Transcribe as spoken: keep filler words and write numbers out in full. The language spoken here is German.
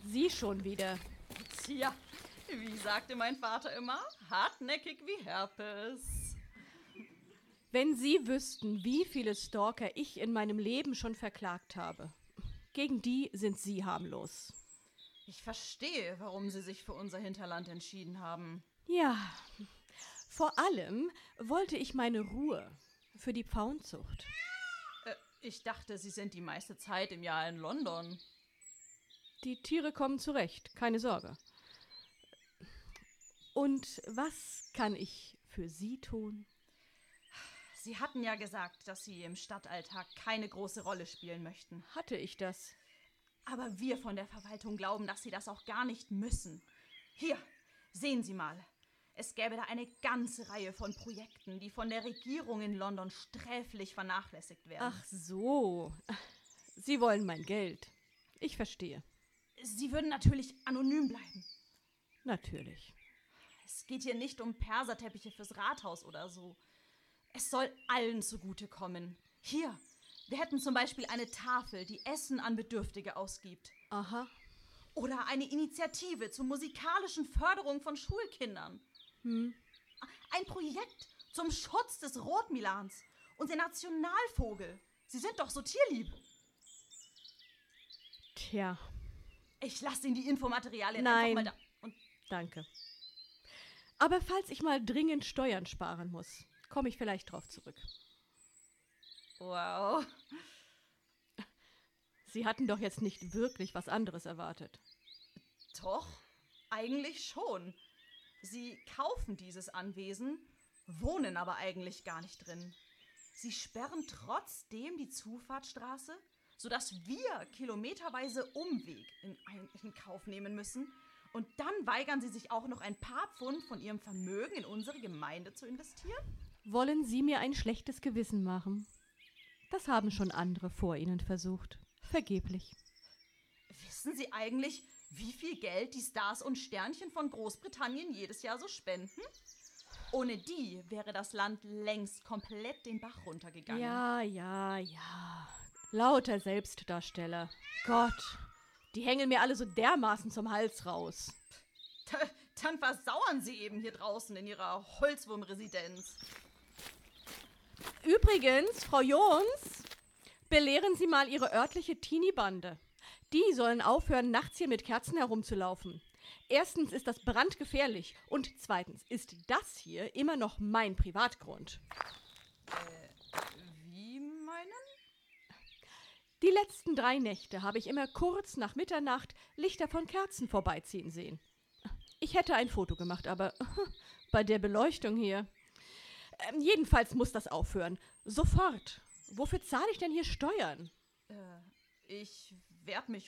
Sie schon wieder. Tja, wie sagte mein Vater immer, hartnäckig wie Herpes. Wenn Sie wüssten, wie viele Stalker ich in meinem Leben schon verklagt habe. Gegen die sind Sie harmlos. Ich verstehe, warum Sie sich für unser Hinterland entschieden haben. Ja, vor allem wollte ich meine Ruhe für die Pfauenzucht. Äh, ich dachte, Sie sind die meiste Zeit im Jahr in London. Die Tiere kommen zurecht, keine Sorge. Und was kann ich für Sie tun? Sie hatten ja gesagt, dass Sie im Stadtalltag keine große Rolle spielen möchten. Hatte ich das? Aber wir von der Verwaltung glauben, dass Sie das auch gar nicht müssen. Hier, sehen Sie mal. Es gäbe da eine ganze Reihe von Projekten, die von der Regierung in London sträflich vernachlässigt werden. Ach so. Sie wollen mein Geld. Ich verstehe. Sie würden natürlich anonym bleiben. Natürlich. Es geht hier nicht um Perserteppiche fürs Rathaus oder so. Es soll allen zugutekommen. Hier, wir hätten zum Beispiel eine Tafel, die Essen an Bedürftige ausgibt. Aha. Oder eine Initiative zur musikalischen Förderung von Schulkindern. Hm. Ein Projekt zum Schutz des Rotmilans, unser Nationalvogel. Sie sind doch so tierlieb. Tja, Ich lasse Ihnen die Infomaterialien Nein. einfach mal da. Und danke. Aber falls ich mal dringend Steuern sparen muss, komme ich vielleicht drauf zurück. wow. Sie hatten doch jetzt nicht wirklich was anderes erwartet. Doch, eigentlich schon. Sie kaufen dieses Anwesen, wohnen aber eigentlich gar nicht drin. Sie sperren trotzdem die Zufahrtsstraße, sodass wir kilometerweise Umweg in, ein, in Kauf nehmen müssen. Und dann weigern sie sich auch noch ein paar Pfund von ihrem Vermögen in unsere Gemeinde zu investieren? Wollen Sie mir ein schlechtes Gewissen machen? Das haben schon andere vor Ihnen versucht. Vergeblich. Wissen Sie eigentlich, wie viel Geld die Stars und Sternchen von Großbritannien jedes Jahr so spenden? Ohne die wäre das Land längst komplett den Bach runtergegangen. Ja, ja, ja. Lauter Selbstdarsteller. Gott, die hängen mir alle so dermaßen zum Hals raus. Da, dann versauern Sie eben hier draußen in Ihrer Holzwurmresidenz. Übrigens, Frau Jons, belehren Sie mal Ihre örtliche Teenie-Bande. Die sollen aufhören, nachts hier mit Kerzen herumzulaufen. Erstens ist das brandgefährlich und zweitens ist das hier immer noch mein Privatgrund. Wie meinen? Die letzten drei Nächte habe ich immer kurz nach Mitternacht Lichter von Kerzen vorbeiziehen sehen. Ich hätte ein Foto gemacht, aber bei der Beleuchtung hier. Ähm, jedenfalls muss das aufhören. Sofort. Wofür zahle ich denn hier Steuern? Äh, ich werde mich